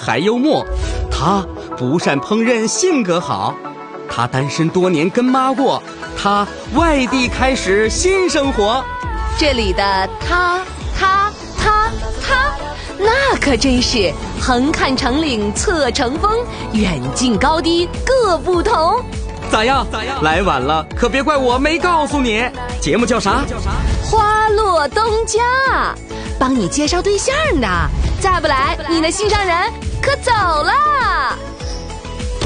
还幽默。他不善烹饪，性格好。他单身多年跟妈过，他外地开始新生活。 这里的他，那可真是横看成岭侧成峰，远近高低各不同。 咋样？来晚了可别怪我没告诉你。节目叫啥？ 花落东家，帮你介绍对象呢。再不来，你的心上人可走了。